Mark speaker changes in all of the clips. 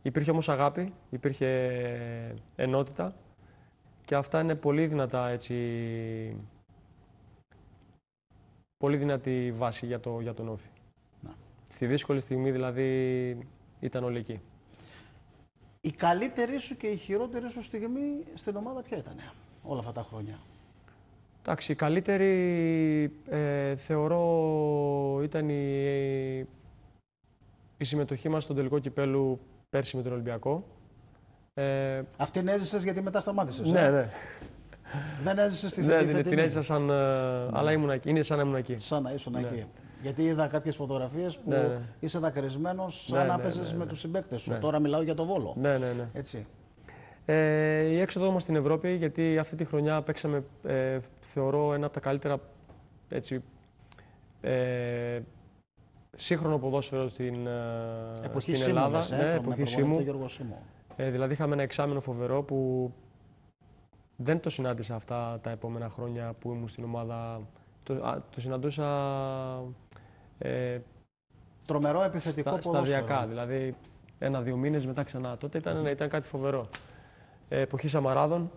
Speaker 1: Υπήρχε όμως αγάπη, υπήρχε ενότητα και αυτά είναι πολύ δυνατά, έτσι, πολύ δυνατή βάση για τον Όφη.
Speaker 2: Να.
Speaker 1: Στη δύσκολη στιγμή δηλαδή ήταν όλοι εκεί.
Speaker 2: Η καλύτερη σου και η χειρότερη σου στιγμή στην ομάδα ποια ήταν όλα αυτά τα χρόνια?
Speaker 1: Εντάξει, η καλύτερη θεωρώ ήταν η συμμετοχή μας στον τελικό κυπέλου πέρσι με τον Ολυμπιακό.
Speaker 2: Αυτήν έζησες γιατί μετά σταμάτησες?
Speaker 1: Ναι, ναι.
Speaker 2: Δεν έζησες τη
Speaker 1: Ναι,
Speaker 2: φετινή?
Speaker 1: την έζησα σαν... αλλά ήμουν εκεί. Είναι σαν να ήμουν εκεί.
Speaker 2: Σαν να ήσουν εκεί. Γιατί είδα κάποιες φωτογραφίες που είσαι δακρυσμένος, σαν να παίζεις με τους συμπαίκτες σου. Τώρα μιλάω για το Βόλο.
Speaker 1: Ναι, ναι, ναι.
Speaker 2: Έτσι.
Speaker 1: Η έξοδό μας στην Ευρώπη, γιατί αυτή τη χρονιά παίξαμε, θεωρώ, ένα από τα καλύτερα, έτσι, σύγχρονο ποδόσφαιρο στην Ελλάδα.
Speaker 2: Ναι, εποχή Σίμου.
Speaker 1: Δηλαδή είχαμε ένα εξάμηνο φοβερό που δεν το συνάντησα αυτά τα επόμενα χρόνια που ήμουν στην ομάδα. Το συναντούσα
Speaker 2: τρομερό επιθετικό ποδόσφαιρο.
Speaker 1: Σταδιακά, δηλαδή 1-2 μήνες μετά ξανά. Τότε ήταν κάτι φοβερό. Εποχή Σαμαράδων.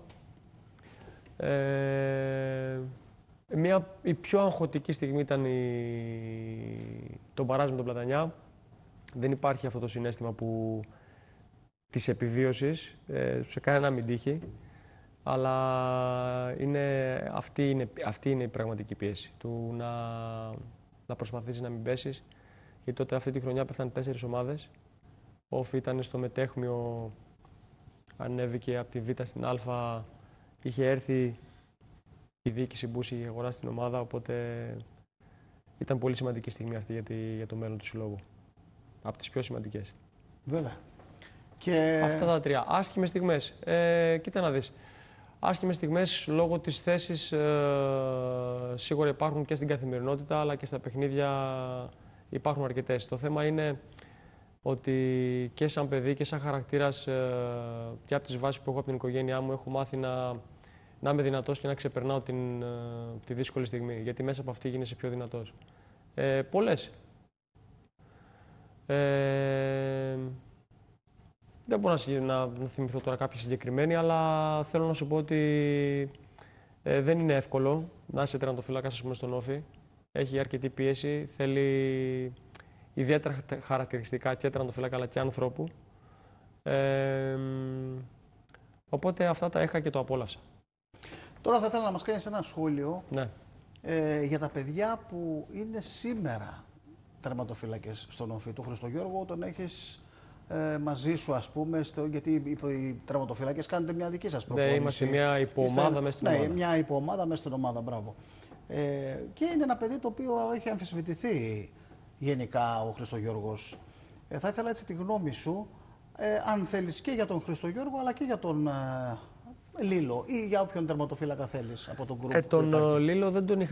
Speaker 1: Η πιο αγχωτική στιγμή ήταν το μπαράζ με τον Πλατανιά. Δεν υπάρχει αυτό το συναίσθημα της επιβίωσης, σε κανένα μην τύχει. Αλλά αυτή είναι η πραγματική πίεση του να προσπαθήσεις να μην πέσεις. Γιατί τότε αυτή τη χρονιά πέφτανε 4 ομάδες. Ο Όφη ήταν στο μετέχμιο, ανέβηκε από τη Β στην Α. Είχε έρθει η διοίκηση που είχε αγοράσει την ομάδα, οπότε ήταν πολύ σημαντική στιγμή αυτή για το μέλλον του συλλόγου. Από τις πιο σημαντικές.
Speaker 2: Βέβαια. Και...
Speaker 1: αυτά τα τρία. Άσχημες στιγμές. Κοίτα να δεις. Άσχημες στιγμές λόγω της θέσης σίγουρα υπάρχουν και στην καθημερινότητα, αλλά και στα παιχνίδια υπάρχουν αρκετές. Το θέμα είναι ότι και σαν παιδί και σαν χαρακτήρας και από τις βάσεις που έχω από την οικογένειά μου έχω μάθει να είμαι δυνατός και να ξεπερνάω τη δύσκολη στιγμή, γιατί μέσα από αυτή γίνεσαι πιο δυνατός. Πολλές. Δεν μπορώ να θυμηθώ τώρα κάποια συγκεκριμένη, αλλά θέλω να σου πω ότι δεν είναι εύκολο να είσαι τερματοφύλακας, ας πούμε, στον Όφη. Έχει αρκετή πίεση, θέλει ιδιαίτερα χαρακτηριστικά και τερματοφύλακα αλλά και ανθρώπου. Οπότε αυτά τα είχα και το απόλαυσα.
Speaker 2: Τώρα θα ήθελα να μας κάνεις ένα σχόλιο
Speaker 1: για
Speaker 2: τα παιδιά που είναι σήμερα τερματοφύλακες στον Όφη. Του Χριστογιώργου τον έχεις μαζί σου, ας πούμε, γιατί οι τερματοφύλακες κάνετε μια δική σας προπόνηση.
Speaker 1: Ναι, είμαστε μια υποομάδα μέσα στην ομάδα.
Speaker 2: Ναι, μια υποομάδα μέσα στην ομάδα, μπράβο. Και είναι ένα παιδί το οποίο έχει αμφισβητηθεί γενικά ο Χριστογιώργος. Θα ήθελα έτσι τη γνώμη σου, αν θέλεις, και για τον Χριστογιώργο αλλά και για τον Λίλο ή για όποιον τερματοφύλακα θέλεις από τον γκρουπ.
Speaker 1: Τον Λίλο δεν τον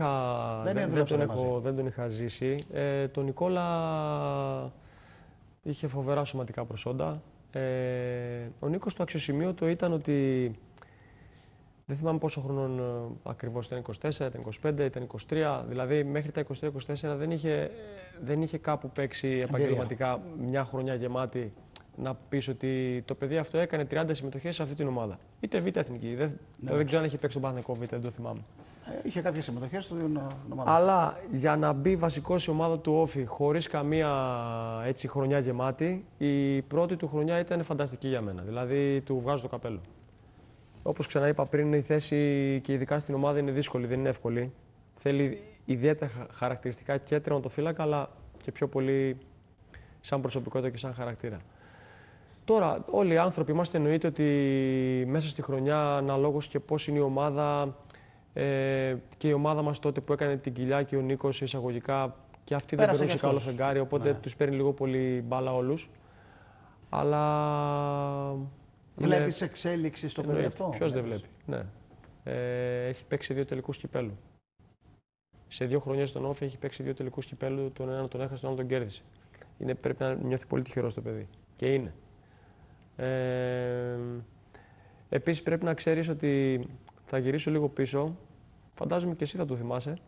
Speaker 1: είχα ζήσει. Τον Νικόλα είχε φοβερά σωματικά προσόντα. Ο Νίκος το αξιοσημείωτο ήταν ότι δεν θυμάμαι πόσο χρονών ακριβώς ήταν, 24, ήταν 25, ήταν 23, δηλαδή μέχρι τα 23-24 δεν είχε κάπου παίξει επαγγελματικά μια χρονιά γεμάτη να πεις ότι το παιδί αυτό έκανε 30 συμμετοχές σε αυτή την ομάδα. Είτε Β' εθνική, δεν ξέρω αν έχει παίξει τον Παναθηναϊκό Β', δεν το θυμάμαι.
Speaker 2: Είχε κάποιες συμμετοχές στην ομάδα.
Speaker 1: Αλλά για να μπει βασικό σε ομάδα του Όφη χωρίς καμία έτσι χρονιά γεμάτη, η πρώτη του χρονιά ήταν φανταστική για μένα. Δηλαδή του βγάζω το καπέλο. Όπως ξαναείπα πριν, η θέση και ειδικά στην ομάδα είναι δύσκολη, δεν είναι εύκολη. Θέλει ιδιαίτερα χαρακτηριστικά και τερματοφύλακα, αλλά και πιο πολύ σαν προσωπικότητα και σαν χαρακτήρα. Τώρα, όλοι οι άνθρωποι είμαστε, εννοείται ότι μέσα στη χρονιά, αναλόγως και πώς είναι η ομάδα, και η ομάδα μας τότε που έκανε την κοιλιά και ο Νίκος εισαγωγικά, και αυτοί δεν περνούν σε καλό φεγγάρι, οπότε τους παίρνει λίγο πολύ μπάλα όλους. Αλλά...
Speaker 2: Βλέπεις εξέλιξη στο παιδί αυτό?
Speaker 1: Ποιος δεν βλέπει, ναι. Έχει παίξει 2 τελικούς κυπέλου. Σε 2 χρονιές στον Όφη έχει παίξει 2 τελικούς κυπέλου, τον έναν τον έχασε, τον άλλον τον κέρδισε. Πρέπει να νιώθει πολύ τυχερό το παιδί. Και είναι. Επίσης πρέπει να ξέρεις ότι θα γυρίσω λίγο πίσω. Φαντάζομαι και εσύ θα το θυμάσαι.